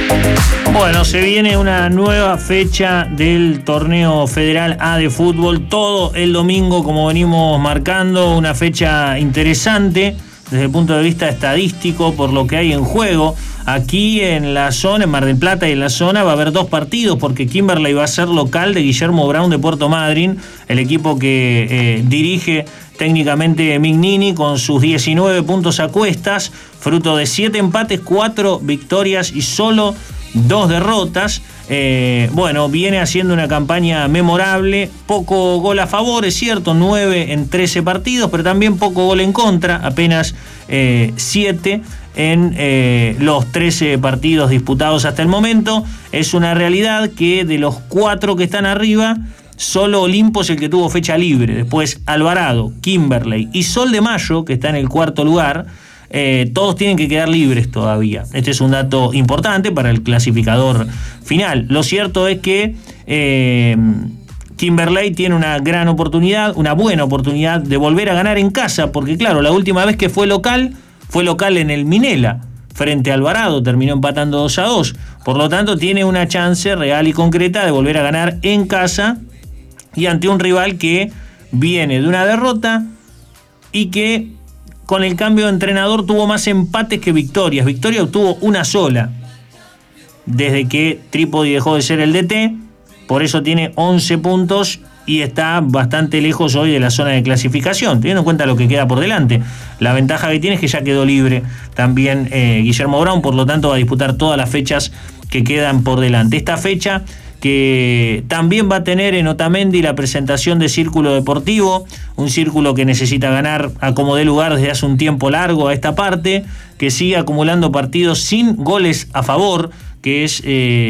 Bueno, se viene una nueva fecha del torneo federal A de fútbol, todo el domingo como venimos marcando, una fecha interesante desde el punto de vista estadístico por lo que hay en juego. Aquí en la zona, en Mar del Plata y en la zona va a haber dos partidos porque Kimberley va a ser local de Guillermo Brown de Puerto Madryn, el equipo que dirige técnicamente Mignini con sus 19 puntos a cuestas, fruto de 7 empates, 4 victorias y solo 2 derrotas. Bueno, viene haciendo una campaña memorable, poco gol a favor, es cierto, 9 en 13 partidos, pero también poco gol en contra, apenas 7 en los 13 partidos disputados hasta el momento. Es una realidad que de los 4 que están arriba, solo Olimpo es el que tuvo fecha libre. Después Alvarado, Kimberley y Sol de Mayo, que está en el cuarto lugar, todos tienen que quedar libres todavía. Este es un dato importante para el clasificador final. Lo cierto es que Kimberley tiene una gran oportunidad, una buena oportunidad de volver a ganar en casa, porque claro, la última vez que fue local en el Minela, frente a Alvarado, terminó empatando 2-2. Por lo tanto, tiene una chance real y concreta de volver a ganar en casa y ante un rival que viene de una derrota y que con el cambio de entrenador tuvo más empates que victorias. Victoria obtuvo una sola desde que Trípodi dejó de ser el DT, por eso tiene 11 puntos y está bastante lejos hoy de la zona de clasificación, teniendo en cuenta lo que queda por delante. La ventaja que tiene es que ya quedó libre también Guillermo Brown, por lo tanto va a disputar todas las fechas que quedan por delante. Esta fecha que también va a tener en Otamendi la presentación de Círculo Deportivo, un círculo que necesita ganar a como dé lugar desde hace un tiempo largo a esta parte, que sigue acumulando partidos sin goles a favor, que es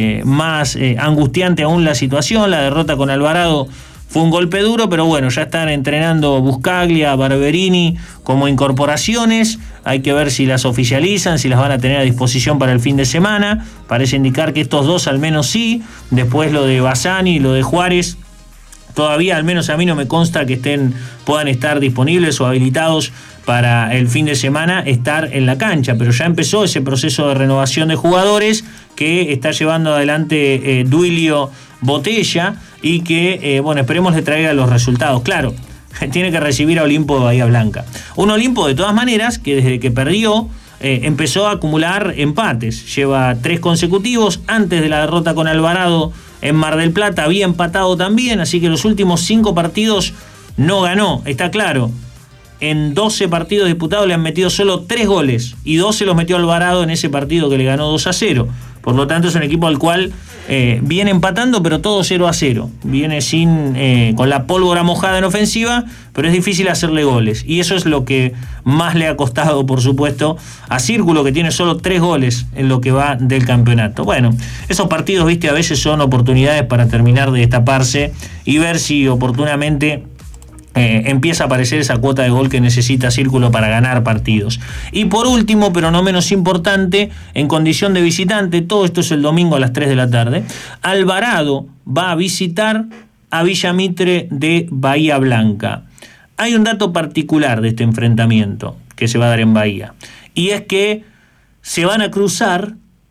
más angustiante aún la situación. La derrota con Alvarado fue un golpe duro, pero bueno, ya están entrenando Buscaglia, Barberini como incorporaciones. Hay que ver si las oficializan, si las van a tener a disposición para el fin de semana. Parece indicar que estos dos al menos sí. Después lo de Bassani y lo de Juárez, todavía al menos a mí no me consta que puedan estar disponibles o habilitados para el fin de semana estar en la cancha, pero ya empezó ese proceso de renovación de jugadores que está llevando adelante Duilio Botella y que, bueno, esperemos le traiga los resultados. Claro, tiene que recibir a Olimpo de Bahía Blanca. Un Olimpo, de todas maneras, que desde que perdió empezó a acumular empates. Lleva 3 consecutivos. Antes de la derrota con Alvarado en Mar del Plata había empatado también, así que los últimos 5 partidos no ganó, está claro. En 12 partidos disputados le han metido solo 3 goles y 2 se los metió Alvarado en ese partido que le ganó 2-0. Por lo tanto es un equipo al cual viene empatando, pero todo 0-0. Viene con la pólvora mojada en ofensiva, pero es difícil hacerle goles. Y eso es lo que más le ha costado, por supuesto, a Círculo, que tiene solo 3 goles en lo que va del campeonato. Bueno, esos partidos, viste, a veces son oportunidades para terminar de destaparse y ver si oportunamente empieza a aparecer esa cuota de gol que necesita Círculo para ganar partidos. Y por último, pero no menos importante, en condición de visitante, todo esto es el domingo a las 3 de la tarde, Alvarado va a visitar a Villa Mitre de Bahía Blanca. Hay un dato particular de este enfrentamiento que se va a dar en Bahía, y es que se van a cruzar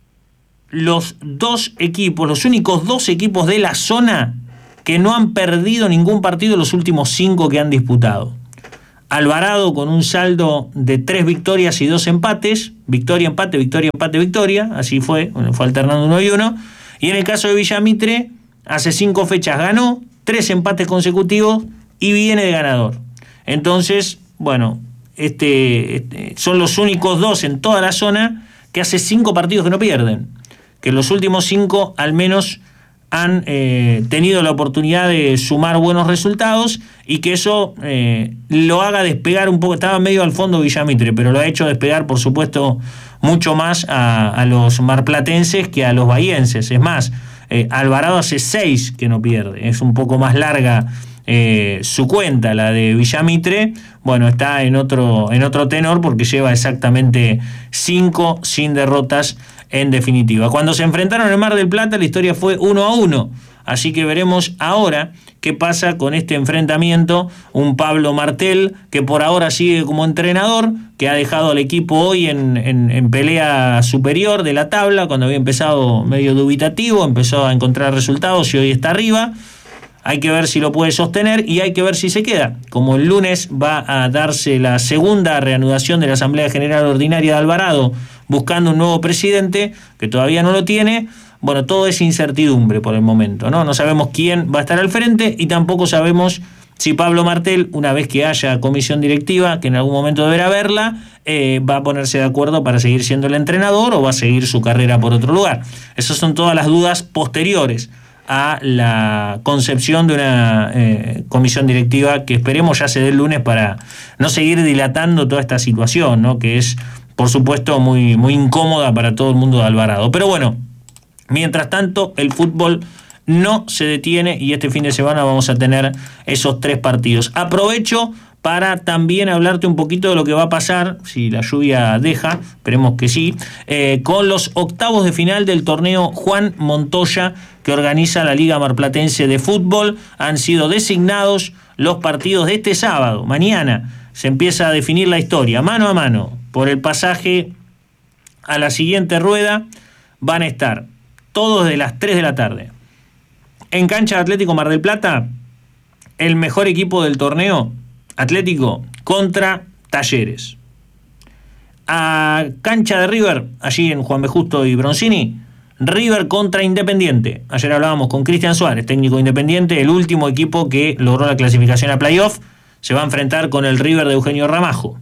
los únicos dos equipos de la zona que no han perdido ningún partido en los últimos 5 que han disputado. Alvarado con un saldo de 3 victorias y 2 empates, victoria, empate, victoria, empate, victoria, así fue alternando 1 y 1. Y en el caso de Villa Mitre, hace 5 fechas ganó, 3 empates consecutivos y viene de ganador. Entonces, bueno, son los únicos 2 en toda la zona que hace 5 partidos que no pierden, que en los últimos 5 al menos han tenido la oportunidad de sumar buenos resultados y que eso lo haga despegar un poco. Estaba medio al fondo Villa Mitre, pero lo ha hecho despegar, por supuesto, mucho más a los marplatenses que a los bahienses. Es más, Alvarado hace 6 que no pierde, es un poco más larga su cuenta. La de Villa Mitre, bueno, está en otro tenor porque lleva exactamente 5 sin derrotas en definitiva. Cuando se enfrentaron en Mar del Plata, la historia fue 1-1. así que veremos ahora qué pasa con este enfrentamiento. Un Pablo Martel que por ahora sigue como entrenador, que ha dejado al equipo hoy en pelea superior de la tabla, cuando había empezado medio dubitativo, empezó a encontrar resultados y hoy está arriba. Hay que ver si lo puede sostener y hay que ver si se queda. Como el lunes va a darse la segunda reanudación de la Asamblea General Ordinaria de Alvarado, buscando un nuevo presidente, que todavía no lo tiene. Bueno, todo es incertidumbre por el momento, ¿no? No sabemos quién va a estar al frente y tampoco sabemos si Pablo Martel, una vez que haya comisión directiva, que en algún momento deberá verla, va a ponerse de acuerdo para seguir siendo el entrenador o va a seguir su carrera por otro lugar. Esas son todas las dudas posteriores a la concepción de una comisión directiva que esperemos ya se dé el lunes para no seguir dilatando toda esta situación, ¿no? Que es, por supuesto, muy, muy incómoda para todo el mundo de Alvarado. Pero bueno, mientras tanto, el fútbol no se detiene y este fin de semana vamos a tener esos 3 partidos. Aprovecho para también hablarte un poquito de lo que va a pasar, si la lluvia deja, esperemos que sí, con los octavos de final del torneo Juan Montoya que organiza la Liga Marplatense de Fútbol. Han sido designados los partidos de este sábado. Mañana se empieza a definir la historia, mano a mano, por el pasaje a la siguiente rueda. Van a estar todos de las 3 de la tarde. En cancha de Atlético Mar del Plata, el mejor equipo del torneo, Atlético, contra Talleres. A cancha de River, allí en Juan B. Justo y Bronzini, River contra Independiente. Ayer hablábamos con Cristian Suárez, técnico de Independiente, el último equipo que logró la clasificación a playoff. Se va a enfrentar con el River de Eugenio Ramajo.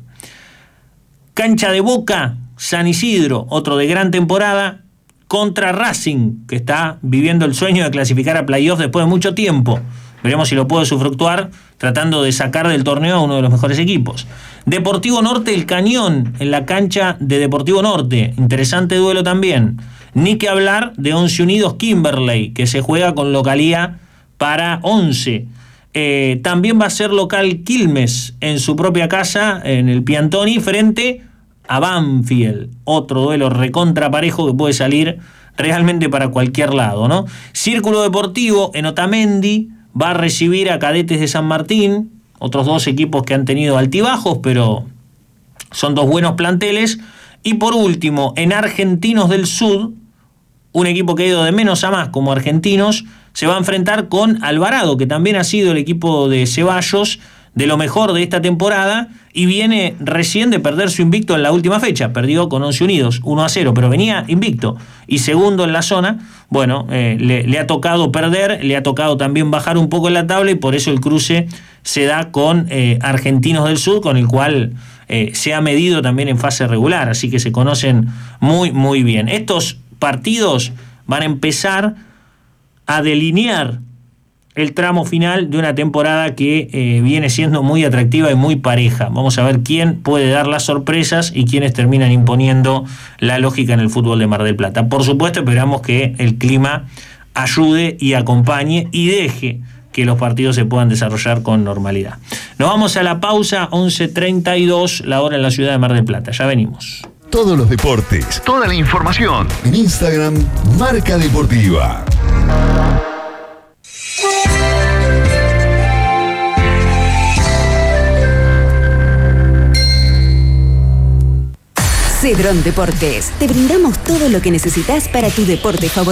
Cancha de Boca, San Isidro, otro de gran temporada, contra Racing, que está viviendo el sueño de clasificar a playoff después de mucho tiempo. Veremos si lo puede usufructuar tratando de sacar del torneo a uno de los mejores equipos. Deportivo Norte, El Cañón, en la cancha de Deportivo Norte. Interesante duelo también. Ni que hablar de Once Unidos Kimberley, que se juega con localía para 11. También va a ser local Quilmes en su propia casa, en el Piantoni, frente a Banfield. Otro duelo recontra parejo que puede salir realmente para cualquier lado, ¿no? Círculo Deportivo en Otamendi va a recibir a Cadetes de San Martín, otros 2 equipos que han tenido altibajos, pero son 2 buenos planteles. Y por último, en Argentinos del Sur, un equipo que ha ido de menos a más como Argentinos, se va a enfrentar con Alvarado, que también ha sido el equipo de Ceballos, de lo mejor de esta temporada, y viene recién de perder su invicto en la última fecha. Perdió con Once Unidos 1-0, pero venía invicto y segundo en la zona. Bueno, le ha tocado perder, le ha tocado también bajar un poco en la tabla, y por eso el cruce se da con Argentinos del Sur, con el cual se ha medido también en fase regular, así que se conocen muy, muy bien. Estos partidos van a empezar a delinear el tramo final de una temporada que viene siendo muy atractiva y muy pareja. Vamos a ver quién puede dar las sorpresas y quiénes terminan imponiendo la lógica en el fútbol de Mar del Plata. Por supuesto, esperamos que el clima ayude y acompañe y deje que los partidos se puedan desarrollar con normalidad. Nos vamos a la pausa, 11:32, la hora en la ciudad de Mar del Plata. Ya venimos. Todos los deportes, toda la información en Instagram, Marca Deportiva. Cedrón Deportes. Te brindamos todo lo que necesitas para tu deporte favorito.